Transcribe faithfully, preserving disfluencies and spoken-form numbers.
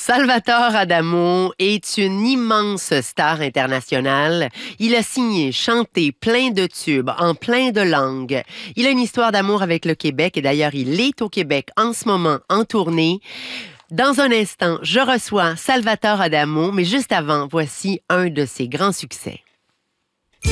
Salvatore Adamo est une immense star internationale. Il a signé, chanté plein de tubes en plein de langues. Il a une histoire d'amour avec le Québec et d'ailleurs, il est au Québec en ce moment en tournée. Dans un instant, je reçois Salvatore Adamo, mais juste avant, voici un de ses grands succès.